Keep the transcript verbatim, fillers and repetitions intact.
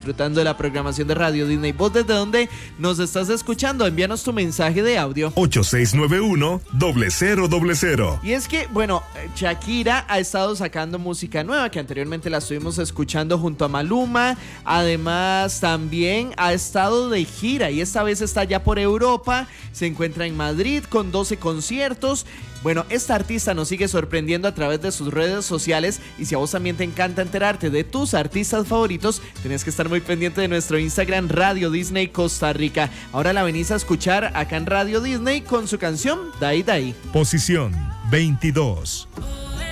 disfrutando de la programación de Radio Disney. ¿Vos desde dónde nos estás escuchando? Envíanos tu mensaje de audio. ocho seis nueve uno, cero cero cero cero. Y es que, bueno, Shakira ha estado sacando música nueva, que anteriormente la estuvimos escuchando junto a Maluma. Además, también ha estado de gira y esta vez está ya por Europa. Se encuentra en Madrid con doce conciertos. Bueno, esta artista nos sigue sorprendiendo a través de sus redes sociales, y si a vos también te encanta enterarte de tus artistas favoritos, tenés que estar muy pendiente de nuestro Instagram Radio Disney Costa Rica. Ahora la venís a escuchar acá en Radio Disney con su canción Dai Dai. Posición veintidós.